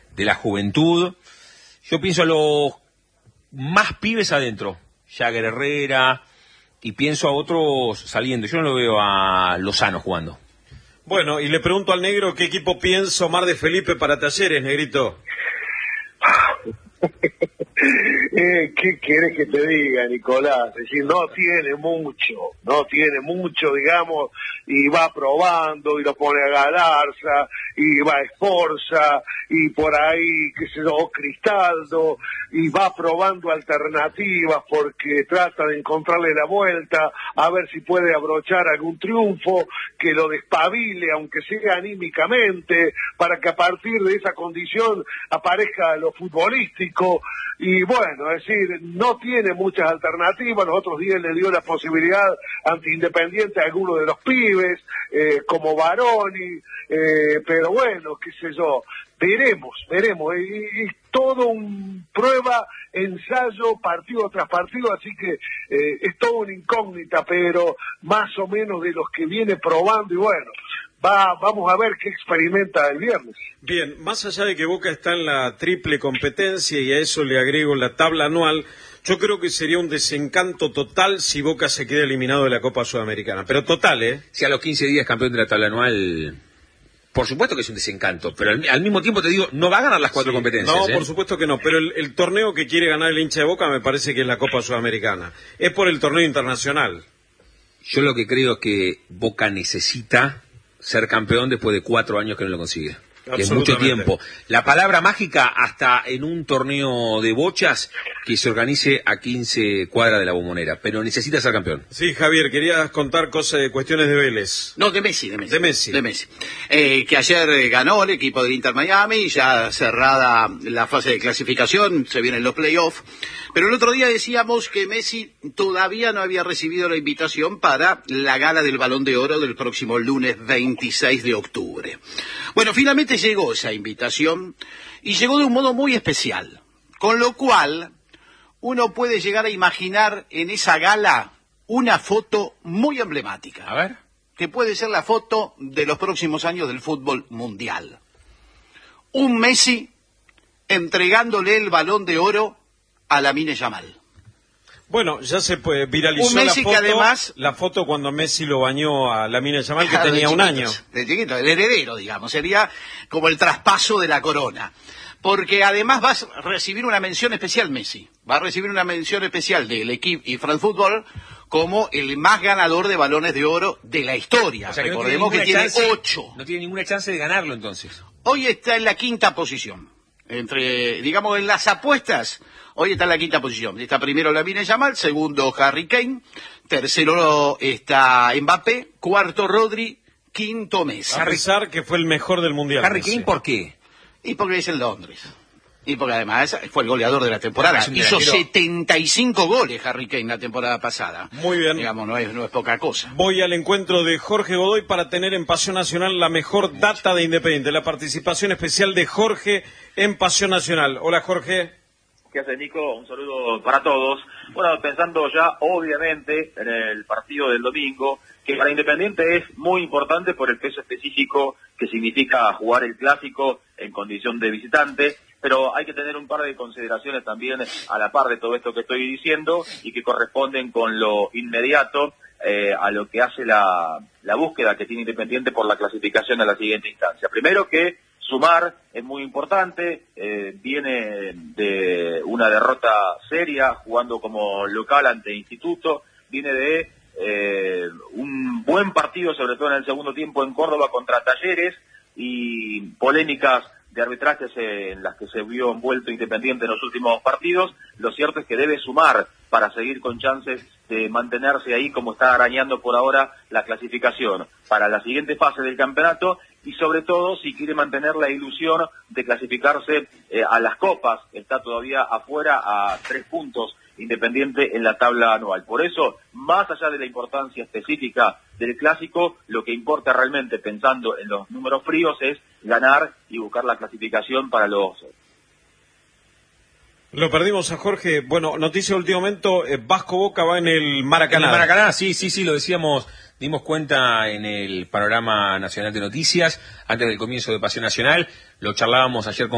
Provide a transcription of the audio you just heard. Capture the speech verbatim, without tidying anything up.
de la juventud. Yo pienso a los más pibes adentro, Jagger Herrera, y pienso a otros saliendo. Yo no lo veo a Lozano jugando. Bueno, y le pregunto al negro qué equipo piensa Omar de Felipe para Talleres, negrito. eh, ¿Qué querés que te diga, Nicolás? Es decir, no tiene mucho, no tiene mucho, digamos, y va probando, y lo pone a Galarza, y va a Esforza, y por ahí, qué sé yo, Cristaldo, y va probando alternativas porque trata de encontrarle la vuelta, a ver si puede abrochar algún triunfo que lo despabile, aunque sea anímicamente, para que a partir de esa condición aparezca lo futbolístico. Y bueno, es decir, no tiene muchas alternativas. Los otros días le dio la posibilidad ante Independiente a alguno de los pibes, eh, como Baroni, eh, pero bueno, qué sé yo, veremos, veremos. Y, y todo un prueba, ensayo, partido tras partido, así que eh, es todo una incógnita, pero más o menos de los que viene probando, y bueno, Va, vamos a ver qué experimenta el viernes. Bien, más allá de que Boca está en la triple competencia y a eso le agrego la tabla anual, yo creo que sería un desencanto total si Boca se queda eliminado de la Copa Sudamericana. Pero total, ¿eh? Si a los quince días campeón de la tabla anual, por supuesto que es un desencanto, pero al, al mismo tiempo te digo, no va a ganar las cuatro sí, competencias. No, ¿eh? Por supuesto que no, pero el, el torneo que quiere ganar el hincha de Boca me parece que es la Copa Sudamericana. Es por el torneo internacional. Yo lo que creo es que Boca necesita ser campeón después de cuatro años que no lo consigue, que es mucho tiempo. La palabra mágica hasta en un torneo de bochas que se organice a quince cuadras de la Bombonera, pero necesita ser campeón. Sí, Javier, querías contar cosas de cuestiones de Vélez. No, de Messi, de Messi. De Messi. De Messi. Eh, que ayer ganó el equipo del Inter Miami, ya cerrada la fase de clasificación, se vienen los playoffs. Pero el otro día decíamos que Messi todavía no había recibido la invitación para la gala del Balón de Oro del próximo lunes veintiséis de octubre. Bueno, finalmente llegó esa invitación y llegó de un modo muy especial, con lo cual uno puede llegar a imaginar en esa gala una foto muy emblemática. A ver. Que puede ser la foto de los próximos años del fútbol mundial. Un Messi entregándole el Balón de Oro a Lamine Yamal. Bueno, ya se pues, viralizó un Messi la foto, que además, la foto cuando Messi lo bañó a Lamine Yamal, que tenía un año. De chiquito, el heredero, digamos, sería como el traspaso de la corona. Porque además va a recibir una mención especial Messi. Va a recibir una mención especial del equipo y France Football como el más ganador de balones de oro de la historia. O sea, que recordemos no que tiene chance, ocho. No tiene ninguna chance de ganarlo entonces. Hoy está en la quinta posición. Entre, digamos, en las apuestas, hoy está en la quinta posición. Está primero Lamine Yamal, segundo Harry Kane, tercero está Mbappé, cuarto Rodri, quinto Messi. A pesar que fue el mejor del mundial. Harry Kane, ¿por qué? Y porque es en Londres. Y porque además fue el goleador de la temporada. Claro, hizo delantero. setenta y cinco goles Harry Kane la temporada pasada. Muy bien. Digamos, no es, no es poca cosa. Voy al encuentro de Jorge Godoy para tener en Pasión Nacional la mejor data de Independiente. La participación especial de Jorge en Pasión Nacional. Hola, Jorge. ¿Qué hace, Nico? Un saludo para todos. Bueno, pensando ya, obviamente, en el partido del domingo, que para Independiente es muy importante por el peso específico que significa jugar el clásico en condición de visitante, pero hay que tener un par de consideraciones también a la par de todo esto que estoy diciendo y que corresponden con lo inmediato eh, a lo que hace la, la búsqueda que tiene Independiente por la clasificación a la siguiente instancia. Primero que sumar es muy importante, eh, viene de una derrota seria jugando como local ante Instituto, viene de eh, un buen partido, sobre todo en el segundo tiempo en Córdoba contra Talleres, y polémicas de arbitrajes en las que se vio envuelto Independiente en los últimos partidos. Lo cierto es que debe sumar para seguir con chances de mantenerse ahí como está arañando por ahora la clasificación para la siguiente fase del campeonato, y sobre todo si quiere mantener la ilusión de clasificarse eh, a las copas. Está todavía afuera a tres puntos Independiente en la tabla anual. Por eso, más allá de la importancia específica del clásico, lo que importa realmente, pensando en los números fríos, es ganar y buscar la clasificación para los... Lo perdimos a Jorge. Bueno, noticia de último momento, eh, Vasco Boca va en el Maracaná. En el Maracaná, sí, sí, sí, lo decíamos, dimos cuenta en el Panorama Nacional de Noticias, antes del comienzo de Pasión Nacional, lo charlábamos ayer con